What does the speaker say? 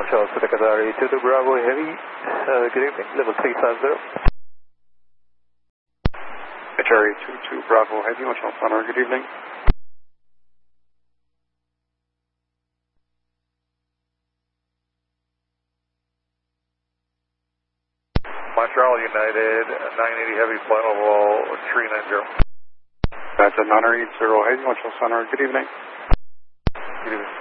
Charles to the Qatari 22 Bravo Heavy, good evening, level 350. Qatari 22 Bravo Heavy, Montreal Sonar, good evening. Montreal United 980 Heavy, flight level 390. That's a 980 Heavy, Montreal Sonar, good evening. Good evening.